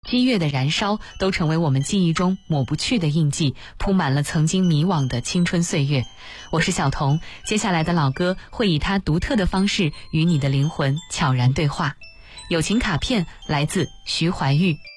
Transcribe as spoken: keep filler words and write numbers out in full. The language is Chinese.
激越的燃烧，都成为我们记忆中抹不去的印记，铺满了曾经迷惘的青春岁月。我是小童，接下来的老歌会以它独特的方式与你的灵魂悄然对话。友情卡片来自徐怀钰。